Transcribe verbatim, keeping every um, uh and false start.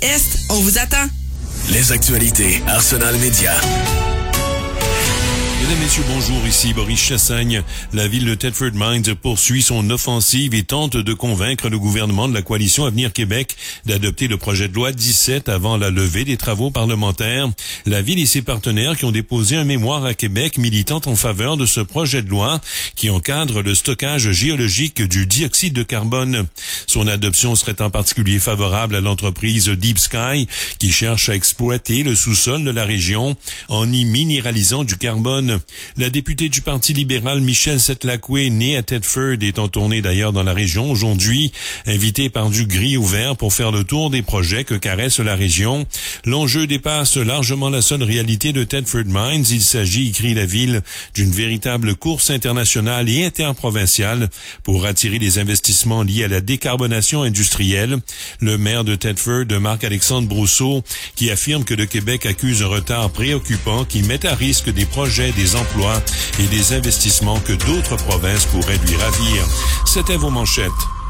Est. On vous attend. Les actualités Arsenal Média. Mesdames, Messieurs, bonjour, ici Boris Chassagne. La ville de Thetford Mines poursuit son offensive et tente de convaincre le gouvernement de la coalition Avenir Québec d'adopter le projet de loi dix-sept avant la levée des travaux parlementaires. La ville et ses partenaires qui ont déposé un mémoire à Québec militant en faveur de ce projet de loi qui encadre le stockage géologique du dioxyde de carbone. Son adoption serait en particulier favorable à l'entreprise Deep Sky qui cherche à exploiter le sous-sol de la région en y minéralisant du carbone. La députée du Parti libéral Michelle Setlakwe, née à Thetford, est en tournée d'ailleurs dans la région aujourd'hui, invitée par du gris ouvert pour faire le tour des projets que caresse la région. L'enjeu dépasse largement la seule réalité de Thetford Mines. Il s'agit, écrit la ville, d'une véritable course internationale et interprovinciale pour attirer les investissements liés à la décarbonation industrielle. Le maire de Thetford, Marc-Alexandre Brousseau, qui affirme que le Québec accuse un retard préoccupant qui met à risque des projets, des emplois et des investissements que d'autres provinces pourraient lui ravir. C'était vos manchettes.